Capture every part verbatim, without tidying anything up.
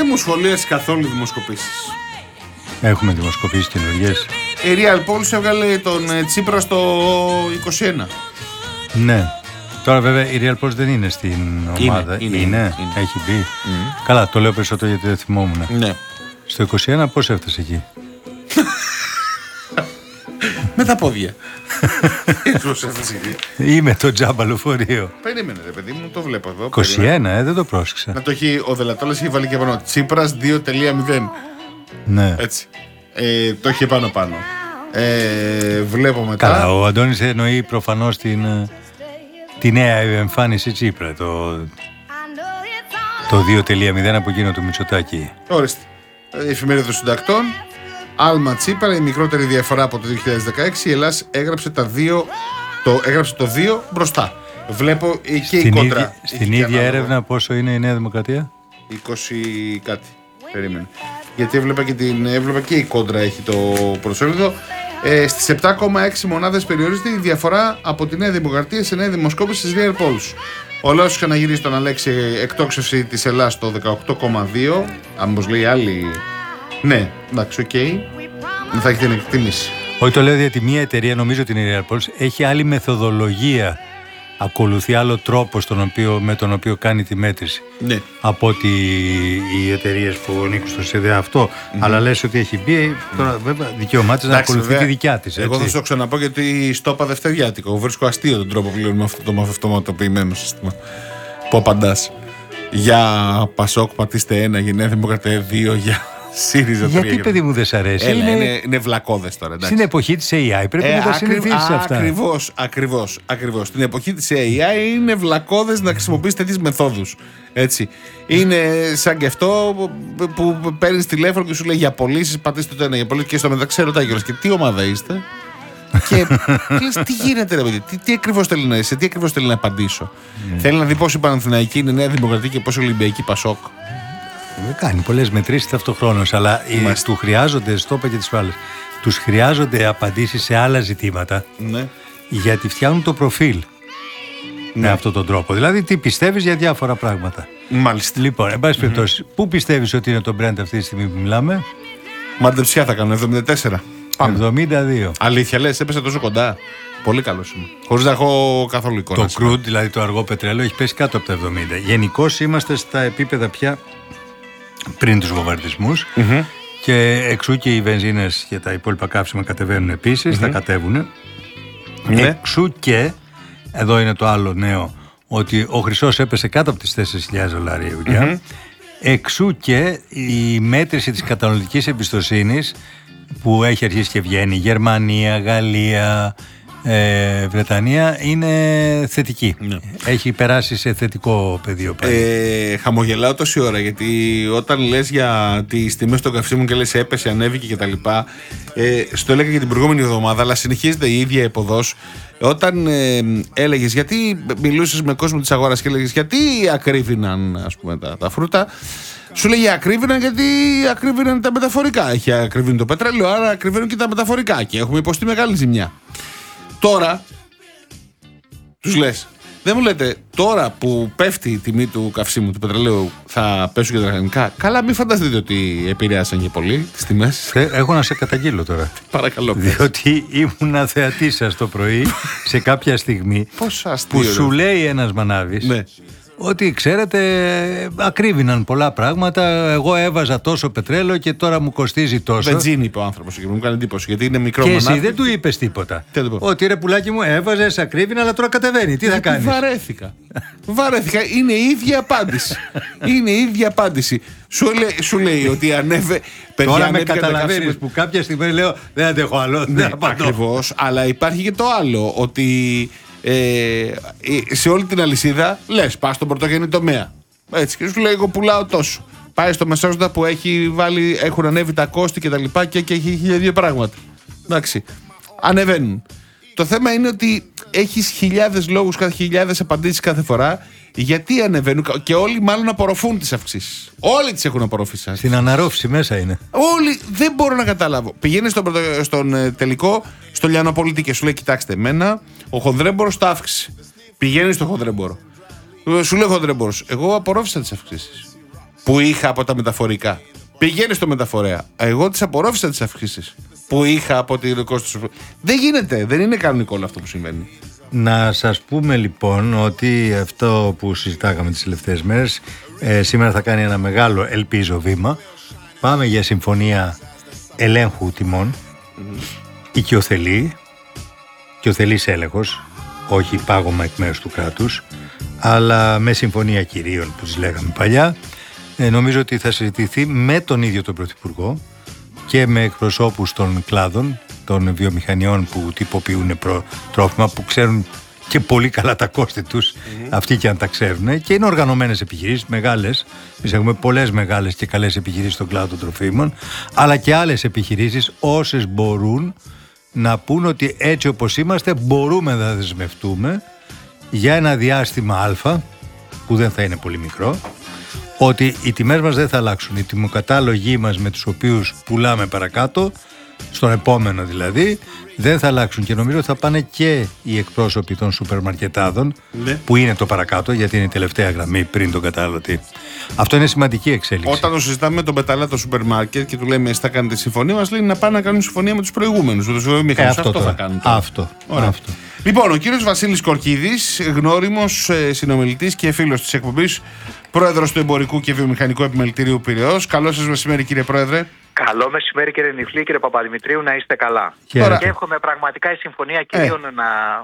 μου σχολίασε καθόλου δημοσκοπήσεις. Έχουμε δημοσκοπήσεις καινούργιες. Η Real Polls έβγαλε τον Τσίπρα στο είκοσι ένα. Ναι. Τώρα βέβαια η Real Polls δεν είναι στην ομάδα. Είναι, είναι, είναι, είναι. έχει μπει. Mm. Καλά, το λέω περισσότερο γιατί δεν θυμόμουν. Ναι. Στο είκοσι ένα πώς έφτασε εκεί? Με τα πόδια. Πώς έφτασε εκεί? Ή με το τζάμπα λεωφορείο. Περίμενε ρε παιδί μου, το βλέπω εδώ. είκοσι ένα, ε, δεν το πρόσεξα. Να το έχει, ο Δελατόλας έχει βάλει και πάνω. Τσίπρας δύο κόμμα μηδέν. Ναι. Έτσι. Ε, το έχει πάνω πάνω. Ε, βλέπω μετά. Καλά, ο Αντώνης εννοεί προφανώς την, τη νέα εμφάνιση Τσίπρα. Το, το δύο κόμμα μηδέν από εκείνο του Μητσοτάκη. Ορίστε. Η εφημερίδα των συντακτών. Άλμα Τσίπρα, η μικρότερη διαφορά από το δύο χιλιάδες δεκαέξι. Η Ελλάδα έγραψε, τα δύο, το, έγραψε το δύο μπροστά. Βλέπω και στην η κόντρα. Ίδια, στην ίδια έρευνα πόσο είναι η Νέα Δημοκρατία? είκοσι κάτι. Περίμενε. Γιατί έβλεπα και, την, έβλεπα και η κόντρα έχει το πρωτοσέλιδο. Ε, στις επτά κόμμα έξι μονάδες περιορίζεται η διαφορά από τη Νέα Δημοκρατία σε νέα δημοσκόπηση της Real Polls. Ο λαός ξαναγυρίζει τον Αλέξη εκτόξευση της Ελλάδας στο δεκαοκτώ κόμμα δύο. Αν πως λέει άλλη. Ναι, εντάξει, οκ. Okay. Θα έχει την εκτίμηση. Όχι, το λέω γιατί μια εταιρεία, νομίζω ότι είναι η Real Polls, έχει άλλη μεθοδολογία. Ακολουθεί άλλο τρόπο στον οποίο, με τον οποίο κάνει τη μέτρηση. Ναι. Από ότι οι εταιρείες που ανήκουν στο ΣΕΔΕ αυτό. Mm-hmm. Αλλά λες ότι έχει μπει. Τώρα βέβαια δικαίωμά της να ακολουθεί δε, τη δικιά της. Εγώ θα σου το ξαναπώ γιατί στο είπα δευτεριάτικο. Βρίσκω αστείο τον τρόπο που πληρώνουμε αυτό το αυτοματοποιημένο σύστημα. Που απαντάς. Για Πασόκ πατήστε ένα, για Νέα Δημοκρατία δύο, για ΣΥΡΙΖΑ τρία. Γιατί παιδί μου δεν σ' αρέσει? Έλα, είναι, είναι, είναι βλακώδες τώρα. Εντάξει. Στην εποχή της έι άι πρέπει ε, να τα συνηθίσεις αυτά. Ακριβώς, ακριβώς, ακριβώς. Στην εποχή της έι άι είναι βλακώδες να χρησιμοποιείς τέτοιες μεθόδους. Έτσι. Είναι σαν και αυτό που παίρνεις τηλέφωνο και σου λέει για πωλήσεις, πατήστε το ένα για πωλήσεις και στο μεταξύ ρωτάει κιόλας και τι ομάδα είστε. Και λες, τι γίνεται ρε παιδί, τι, τι ακριβώς θέλει να είσαι, τι ακριβώς θέλει να απαντήσω. Mm. Θέλει να δει πόσο η Παναθηναϊκή είναι Νέα Δημοκρατία και πόσο Ολυμπιακή Πασόκ. Δεν κάνει πολλές μετρήσεις ταυτοχρόνως, αλλά οι, του χρειάζονται, στο είπα και τις άλλες, τους χρειάζονται απαντήσεις σε άλλα ζητήματα, ναι. Γιατί φτιάχνουν το προφίλ ναι. με αυτόν τον τρόπο. Δηλαδή, τι πιστεύεις για διάφορα πράγματα. Μάλιστα. Λοιπόν, εν πάση περιπτώσει, mm-hmm. πού πιστεύεις ότι είναι το brand αυτή τη στιγμή που μιλάμε? Μαντεψιά θα κάνω, εβδομήντα τέσσερα. Πάμε. εβδομήντα δύο. Αλήθεια λες, έπεσε τόσο κοντά. Πολύ καλός είμαι. Χωρίς να έχω καθόλου εικόνα. Το crude, δηλαδή το αργό πετρέλαιο, έχει πέσει κάτω από τα εβδομήντα. Γενικώς είμαστε στα επίπεδα πια πριν τους βομβαρδισμούς mm-hmm. και εξού και οι βενζίνες και τα υπόλοιπα καύσιμα κατεβαίνουν επίσης, mm-hmm. θα κατέβουν. Mm-hmm. Εξού και, εδώ είναι το άλλο νέο, ότι ο χρυσός έπεσε κάτω από τις τέσσερις χιλιάδες δολάρια. Mm-hmm. Εξού και η μέτρηση της καταναλωτικής εμπιστοσύνης που έχει αρχίσει και βγαίνει, Γερμανία, Γαλλία, ε, Βρετανία, είναι θετική. Ναι. Έχει περάσει σε θετικό πεδίο. Ε, χαμογελάω τόση ώρα γιατί όταν λες για τις τιμές των καυσίμων και λες έπεσε, ανέβηκε κτλ. Ε, στο έλεγα και την προηγούμενη εβδομάδα, αλλά συνεχίζεται η ίδια εποδός. Όταν ε, έλεγες, γιατί μιλούσες με κόσμο της αγοράς και έλεγες γιατί ακρίβηναν ας πούμε, τα, τα φρούτα, σου λέγει ακρίβηναν γιατί ακρίβηναν τα μεταφορικά. Έχει ακρίβηνε το πετρέλαιο, άρα ακρίβηναν και τα μεταφορικά και έχουμε υποστεί μεγάλη ζημιά. Τώρα, τους λες, δεν μου λέτε τώρα που πέφτει η τιμή του καυσίμου, του πετρελαίου, θα πέσουν και τα οργανικά. Καλά, μην φανταστείτε ότι επηρεάσαν και πολύ τις τιμές. Έχω να σε καταγγείλω τώρα. Παρακαλώ. Διότι ήμουν θεατής σας το πρωί σε κάποια στιγμή που σου λέει ένας μανάβης. Ναι. Ότι ξέρετε, ακρίβηναν πολλά πράγματα. Εγώ έβαζα τόσο πετρέλαιο και τώρα μου κοστίζει τόσο. Βενζίνη είπε ο άνθρωπος και μου κάνει εντύπωση γιατί είναι μικρό και μανάβι. Και εσύ δεν του είπες τίποτα. Ότι ρε πουλάκι μου, έβαζες ακρίβηνα, αλλά τώρα κατεβαίνει. Τι θα κάνεις? Βαρέθηκα. Βαρέθηκα. Είναι η ίδια απάντηση. Είναι η ίδια απάντηση. Σου λέει, σου λέει ότι ανέβε. Παιδιά, τώρα με καταλαβαίνεις που κάποια στιγμή λέω δεν αντέχω άλλο. Ναι, ακριβώς. Αλλά υπάρχει και το άλλο. Ότι. Ε, σε όλη την αλυσίδα λες πας στον πρωτογενή τομέα έτσι και σου λέει εγώ πουλάω τόσο, πάει στο μεσάζοντα που έχει βάλει, έχουν ανέβει τα κόστη και τα λοιπά και, και έχει χίλια δύο πράγματα, εντάξει, ανεβαίνουν. Το θέμα είναι ότι έχεις χιλιάδες λόγους, χιλιάδες απαντήσεις κάθε φορά γιατί ανεβαίνουν και όλοι μάλλον απορροφούν τις αυξήσεις. Όλοι τις έχουν απορροφήσει. Στην αναρρόφηση μέσα είναι. Όλοι, δεν μπορώ να καταλάβω. Πηγαίνει στον, πρωτο, στον τελικό, στο Λιανοπολίτη και σου λέει: κοιτάξτε, εμένα ο χονδρέμπορος τα αύξησε. Πηγαίνει στο χονδρέμπορο. Σου λέει ο χονδρέμπορος: εγώ απορρόφησα τις αυξήσεις. που είχα από τα μεταφορικά. Πηγαίνει στο μεταφορέα. Εγώ τις απορρόφησα τις αυξήσεις που είχα από τη κόστος. Δεν γίνεται, δεν είναι κανονικό όλο αυτό που συμβαίνει. Να σας πούμε λοιπόν ότι αυτό που συζητάγαμε τις τελευταίες μέρες ε, σήμερα θα κάνει ένα μεγάλο, ελπίζω, βήμα. Πάμε για συμφωνία ελέγχου τιμών, mm. οικειοθελή, οικειοθελής έλεγχος, όχι πάγωμα εκ μέρους του κράτους, αλλά με συμφωνία κυρίων που τις λέγαμε παλιά. Ε, νομίζω ότι θα συζητηθεί με τον ίδιο τον Πρωθυπουργό και με εκπροσώπους των κλάδων, των βιομηχανιών που τυποποιούν προ, τρόφιμα, που ξέρουν και πολύ καλά τα κόστη τους, mm-hmm. αυτοί και αν τα ξέρουν, και είναι οργανωμένες επιχειρήσεις, μεγάλες. Εμείς έχουμε πολλές μεγάλες και καλές επιχειρήσεις στον κλάδο των τροφίμων, αλλά και άλλες επιχειρήσεις, όσες μπορούν να πούν ότι έτσι όπως είμαστε μπορούμε να δεσμευτούμε για ένα διάστημα α, που δεν θα είναι πολύ μικρό, ότι οι τιμές μας δεν θα αλλάξουν. Οι τιμοκατάλογοι μας με τους οποίους πουλάμε παρακάτω, στον επόμενο δηλαδή, δεν θα αλλάξουν, και νομίζω ότι θα πάνε και οι εκπρόσωποι των σούπερ μαρκετάδων, ναι. που είναι το παρακάτω, γιατί είναι η τελευταία γραμμή πριν τον καταναλωτή. Αυτό είναι σημαντική εξέλιξη. Όταν το συζητάμε με τον πεταλά το σούπερ μάρκετ και του λέμε εσείς θα κάνετε συμφωνία, μας λέει να πάνε να κάνουν συμφωνία με τους προηγούμενους. Ε, αυτό, αυτό θα κάνουν. Αυτό, αυτό. Λοιπόν, ο κύριος Βασίλης Κορκίδης, γνώριμος ε, συνομιλητής και φίλος της εκπομπής, πρόεδρος του Εμπορικού και Βιομηχανικού Επιμελητηρίου Πειραιώς. Καλό σας μεσημέρι, κύριε Πρόεδρε. Καλό μεσημέρι, κύριε Νιφλή, κύριε Παπαδημητρίου, να είστε καλά. Και, Τώρα... και εύχομαι πραγματικά η συμφωνία κυρίων ε. να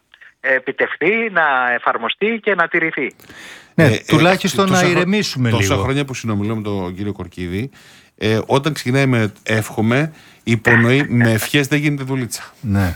επιτευχθεί, να εφαρμοστεί και να τηρηθεί. Ναι, ε, τουλάχιστον ε, να ηρεμήσουμε τόσα λίγο. Τόσα χρόνια που συνομιλώ με τον κύριο Κορκίδη, ε, όταν ξεκινάει με εύχομαι, υπονοεί με ευχές δεν γίνεται δουλίτσα. Ναι.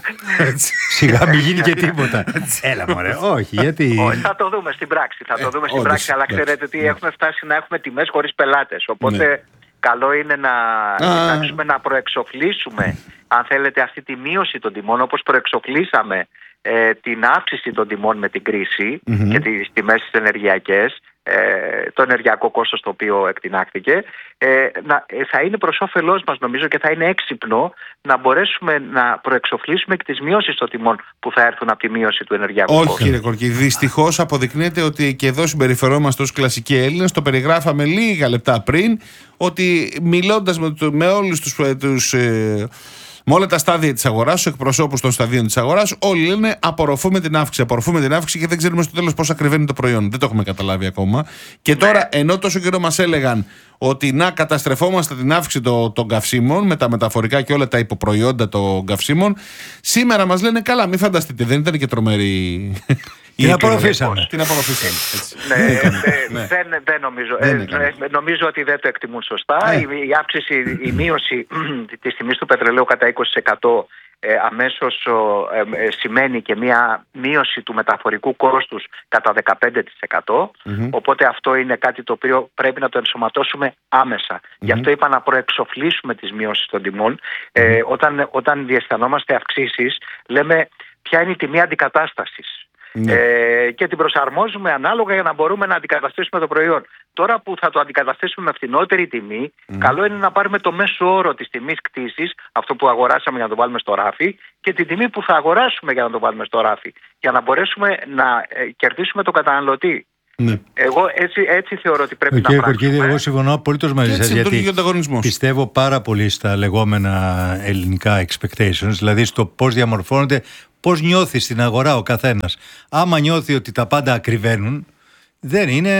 Σιγά μην γίνει και τίποτα. Έλα μωρέ, όχι, γιατί... Όχι, θα το δούμε στην πράξη, θα το δούμε ε, στην όντως, πράξη, αλλά ξέρετε ότι έχουμε φτάσει να έχουμε τιμές χωρίς πελάτες, οπότε... Ναι. Καλό είναι να κοιτάξουμε να προεξοφλήσουμε, αν θέλετε, αυτή τη μείωση των τιμών, όπως προεξοφλήσαμε ε, την αύξηση των τιμών με την κρίση mm-hmm. και τις τιμές τις ενεργειακές, ε, το ενεργειακό κόστος το οποίο εκτινάχθηκε, ε, να, ε, θα είναι προς όφελός μας νομίζω και θα είναι έξυπνο να μπορέσουμε να προεξοφλήσουμε και τις μειώσεις των τιμών που θα έρθουν από τη μείωση του ενεργειακού Όχι, κόστος. Κύριε Κορκίδη, δυστυχώς αποδεικνύεται ότι και εδώ συμπεριφερόμαστε ως κλασικοί Έλληνες. Το περιγράφαμε λίγα λεπτά πριν, ότι μιλώντας με, με όλους τους, τους ε, με όλα τα στάδια της αγοράς, τους εκπροσώπους των σταδίων της αγοράς, όλοι λένε απορροφούμε την αύξηση, απορροφούμε την αύξηση και δεν ξέρουμε στο τέλος πώς ακριβένει το προϊόν. Δεν το έχουμε καταλάβει ακόμα. Και τώρα, ενώ τόσο καιρό μας έλεγαν ότι να καταστρεφόμαστε την αύξηση των, των καυσίμων με τα μεταφορικά και όλα τα υποπροϊόντα των καυσίμων, σήμερα μας λένε καλά, μην φανταστείτε, δεν ήταν και τρομερή. Την απορροφήσαμε. Την απορροφήσαμε. Ναι, ναι. Δεν, δεν νομίζω. Δεν ε, νομίζω ότι δεν το εκτιμούν σωστά. Ε. Η, η αύξηση, η μείωση της τιμής του πετρελαίου κατά είκοσι τοις εκατό ε, αμέσως ε, ε, σημαίνει και μια μείωση του μεταφορικού κόστους κατά δεκαπέντε τοις εκατό. Mm-hmm. Οπότε αυτό είναι κάτι το οποίο πρέπει να το ενσωματώσουμε άμεσα. Mm-hmm. Γι' αυτό είπα να προεξοφλήσουμε τις μειώσεις των τιμών. Ε, όταν, όταν διαισθανόμαστε αυξήσεις, λέμε ποια είναι η τιμή αντικατάστασης. Mm. Ε, και την προσαρμόζουμε ανάλογα για να μπορούμε να αντικαταστήσουμε το προϊόν. Τώρα που θα το αντικαταστήσουμε με φθηνότερη τιμή, mm. καλό είναι να πάρουμε το μέσο όρο της τιμής κτήσης, αυτό που αγοράσαμε για να το βάλουμε στο ράφι, και την τιμή που θα αγοράσουμε για να το βάλουμε στο ράφι, για να μπορέσουμε να ε, κερδίσουμε τον καταναλωτή. Ναι. Εγώ έτσι, έτσι θεωρώ ότι πρέπει okay, να πράξουμε. Κύριε Κορκίδη, εγώ συμφωνώ απολύτως μαζί σας, γιατί πιστεύω πάρα πολύ στα λεγόμενα ελληνικά expectations, δηλαδή στο πώς διαμορφώνονται, πώς νιώθει στην αγορά ο καθένας. Άμα νιώθει ότι τα πάντα ακριβένουν, δεν είναι,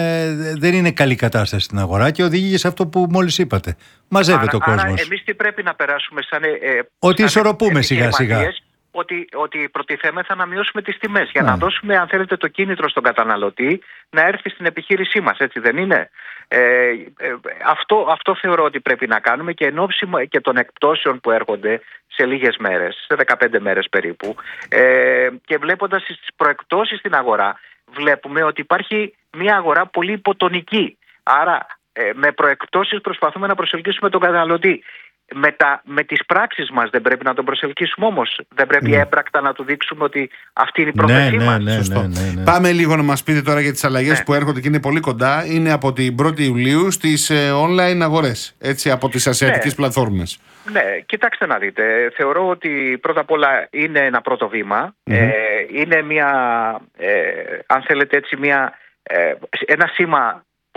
δεν είναι καλή κατάσταση στην αγορά και οδηγεί σε αυτό που μόλις είπατε. Μαζεύεται ο κόσμος. Άρα εμείς τι πρέπει να περάσουμε σαν... Ε, ότι ισορροπούμε σιγά σιγά. Ότι, ότι προτιθέμεθα να μειώσουμε τις τιμές για να, να δώσουμε, αν θέλετε, το κίνητρο στον καταναλωτή να έρθει στην επιχείρησή μας, έτσι δεν είναι? Ε, ε, αυτό, αυτό θεωρώ ότι πρέπει να κάνουμε, και εν ώψη και των εκπτώσεων που έρχονται σε λίγες μέρες, σε δεκαπέντε μέρες περίπου, ε, και βλέποντας τις προεκπτώσεις στην αγορά, βλέπουμε ότι υπάρχει μια αγορά πολύ υποτονική. Άρα ε, με προεκπτώσεις προσπαθούμε να προσελκύσουμε τον καταναλωτή. Με, τα, με τις πράξεις μας δεν πρέπει να τον προσελκύσουμε όμως? Δεν πρέπει ναι. έμπρακτα να του δείξουμε ότι αυτή είναι η πρόθεσή ναι, μας? Ναι, ναι, ναι, ναι, ναι. Πάμε λίγο να μας πείτε τώρα για τις αλλαγές ναι. που έρχονται και είναι πολύ κοντά. Είναι από την πρώτη Ιουλίου στις ε, online αγορές, έτσι, από τις ασιατικές ναι. πλατφόρμες. Ναι, κοιτάξτε να δείτε. Θεωρώ ότι πρώτα απ' όλα είναι ένα πρώτο βήμα. Mm-hmm. Ε, είναι μια, ε, αν θέλετε έτσι, μια, ε, ένα σήμα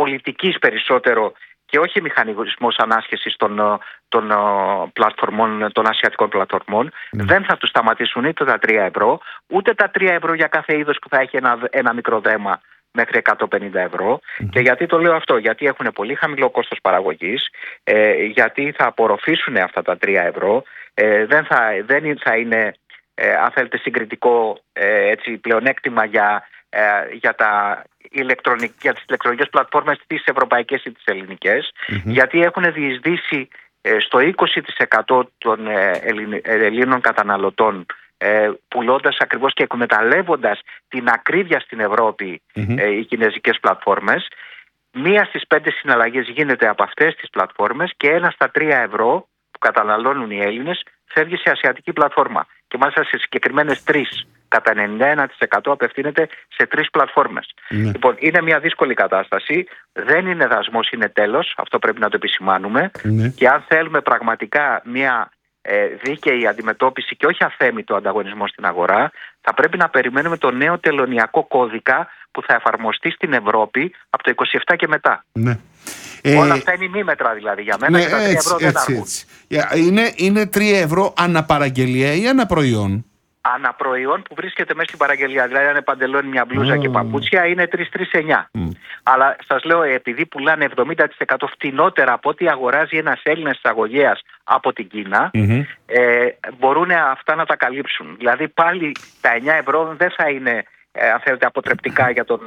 πολιτικής περισσότερο και όχι μηχανισμός ανάσχεσης των, των, πλατφορμών, των ασιατικών πλατφορμών. Mm. Δεν θα τους σταματήσουν είτε τα τρία ευρώ, ούτε τα τρία ευρώ για κάθε είδος που θα έχει ένα, ένα μικρό δέμα μέχρι εκατόν πενήντα ευρώ. Mm. Και γιατί το λέω αυτό? Γιατί έχουν πολύ χαμηλό κόστος παραγωγής, ε, γιατί θα απορροφήσουν αυτά τα τρία ευρώ, ε, δεν, θα, δεν θα είναι ε, αν θέλετε συγκριτικό ε, έτσι, πλεονέκτημα για, ε, για, τα ηλεκτρονικ, για τις ηλεκτρονικές πλατφόρμες τις ευρωπαϊκές ή τις ελληνικές, mm-hmm. γιατί έχουν διεισδύσει ε, στο είκοσι τοις εκατό των ε, Ελλήνων καταναλωτών, Ε, πουλώντας ακριβώς και εκμεταλλεύοντας την ακρίβεια στην Ευρώπη mm-hmm. ε, οι κινέζικες πλατφόρμες. Μία στις πέντε συναλλαγές γίνεται από αυτές τις πλατφόρμες και ένα στα τρία ευρώ που καταναλώνουν οι Έλληνες φεύγει σε ασιατική πλατφόρμα. Και μάλιστα σε συγκεκριμένες τρεις. Κατά ενενήντα ένα τοις εκατό απευθύνεται σε τρεις πλατφόρμες. Mm-hmm. Λοιπόν, είναι μια δύσκολη κατάσταση. Δεν είναι δασμός, είναι τέλος. Αυτό πρέπει να το επισημάνουμε. Mm-hmm. Και αν θέλουμε πραγματικά μια δίκαιη αντιμετώπιση και όχι αθέμητο ανταγωνισμό στην αγορά, θα πρέπει να περιμένουμε το νέο τελωνειακό κώδικα που θα εφαρμοστεί στην Ευρώπη από το είκοσι επτά και μετά. Ναι. Όλα αυτά είναι ημίμετρα δηλαδή για μένα, ναι, και τα τρία ευρώ δεν αρκούν. Είναι, είναι τρία ευρώ αναπαραγγελία ή αναπροϊόν? Αναπροϊόν που βρίσκεται μέσα στην παραγγελία. Δηλαδή, αν είναι παντελόνι, μια μπλούζα oh. και παπούτσια, είναι τρεις τρεις εννιά. Mm. Αλλά σας λέω, επειδή πουλάνε εβδομήντα τοις εκατό φτηνότερα από ό,τι αγοράζει ένας Έλληνας εισαγωγέας από την Κίνα, mm-hmm. ε, μπορούν αυτά να τα καλύψουν. Δηλαδή, πάλι τα εννιά ευρώ δεν θα είναι, ε, αν θέλετε, αποτρεπτικά για τον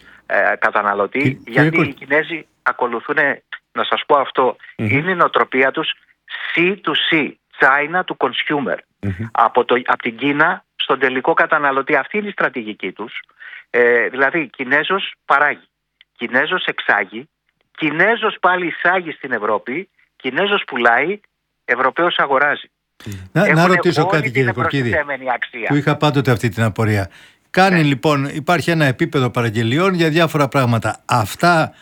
ε, καταναλωτή, και, γιατί και... οι Κινέζοι ακολουθούν, να σας πω αυτό, mm-hmm. είναι η νοοτροπία τους σι του σι, China to consumer. Mm-hmm. Από, το, από την Κίνα στον τελικό καταναλωτή. Αυτή είναι η στρατηγική τους. Ε, δηλαδή, Κινέζος παράγει, Κινέζος εξάγει, Κινέζος πάλι εισάγει στην Ευρώπη, Κινέζος πουλάει, Ευρωπαίος αγοράζει. Να, να ρωτήσω κάτι, κύριε Κουρκίδη, που είχα πάντοτε αυτή την απορία. Κάνει ναι. λοιπόν, υπάρχει ένα επίπεδο παραγγελιών για διάφορα πράγματα. Αυτά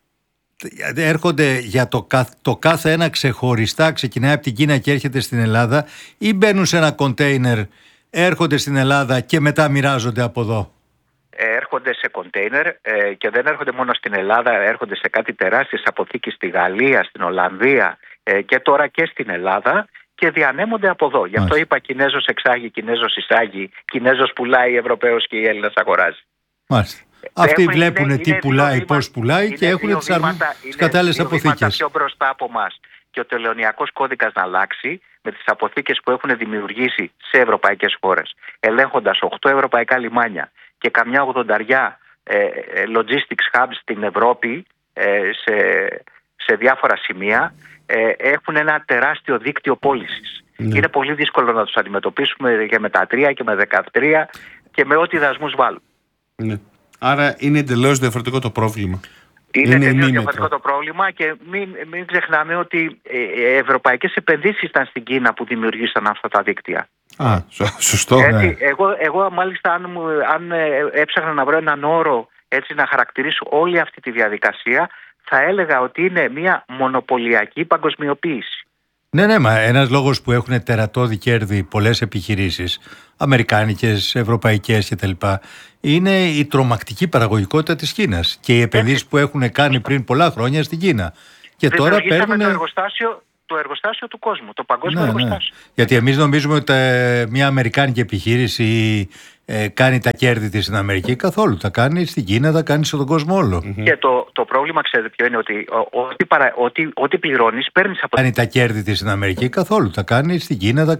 έρχονται για το, το κάθε ένα ξεχωριστά, ξεκινάει από την Κίνα και έρχεται στην Ελλάδα, ή μπαίνουν σε ένα κοντέινερ, έρχονται στην Ελλάδα και μετά μοιράζονται από εδώ? Έρχονται σε κοντέινερ ε, και δεν έρχονται μόνο στην Ελλάδα, έρχονται σε κάτι τεράστιες αποθήκες στη Γαλλία, στην Ολλανδία ε, και τώρα και στην Ελλάδα και διανέμονται από εδώ. Γι' αυτό Μάλιστα. είπα Κινέζος εξάγει, Κινέζος εισάγει, Κινέζος πουλάει, Ευρωπαίος και η Έλληνας αγοράζει. Μάλιστα. Αυτοί έχουν, βλέπουν είναι, τι είναι πουλάει, πώς πουλάει και έχουν τις, αρμ... τις κατάλληλες αποθήκες. Είναι πιο μπροστά από εμάς και ο τελωνειακός κώδικας να αλλάξει με τις αποθήκες που έχουν δημιουργήσει σε ευρωπαϊκές χώρες, ελέγχοντας οκτώ ευρωπαϊκά λιμάνια και καμιά ογδονταριά ε, ε, logistics hubs στην Ευρώπη, ε, σε, σε διάφορα σημεία, ε, έχουν ένα τεράστιο δίκτυο πώλησης. Ναι. Είναι πολύ δύσκολο να τους αντιμετωπίσουμε και με τα τρία και με δεκατρία και με ό,τι δασμούς βάλουν. Ναι. Άρα είναι εντελώς διαφορετικό το πρόβλημα. Είναι, είναι εντελώς διαφορετικό το πρόβλημα και μην, μην ξεχνάμε ότι οι ευρωπαϊκές επενδύσεις ήταν στην Κίνα που δημιουργήσαν αυτά τα δίκτυα. Α, σωστό. Έτσι, ναι. εγώ, εγώ μάλιστα αν, μου, αν έψαχνα να βρω έναν όρο έτσι να χαρακτηρίσω όλη αυτή τη διαδικασία, θα έλεγα ότι είναι μια μονοπωλιακή παγκοσμιοποίηση. Ναι, ναι, μα ένας λόγος που έχουν τερατώδη κέρδη πολλές επιχειρήσεις, αμερικάνικες, ευρωπαϊκές κτλ., είναι η τρομακτική παραγωγικότητα της Κίνας και οι επενδύσεις που έχουν κάνει πριν πολλά χρόνια στην Κίνα. Και τώρα παίρνουν. Το εργοστάσιο, το εργοστάσιο του κόσμου, το παγκόσμιο ναι, εργοστάσιο. Ναι. Γιατί εμείς νομίζουμε ότι ε, μια αμερικάνικη επιχείρηση ε, κάνει τα κέρδη της στην Αμερική. Καθόλου. Τα κάνει στην Κίνα, τα κάνει στον κόσμο όλο. Mm-hmm. Και το, το πρόβλημα, ξέρετε ποιο είναι, ότι ό,τι, παρα, ό,τι, ό,τι πληρώνεις παίρνεις από. Κάνει τα κέρδη της στην Αμερική. Καθόλου. Τα κάνει στην Κίνα, τα